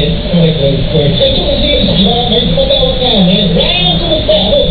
Correct. Ito kasi, may tumatawag sa amin. Ryan, kumusta? Ano,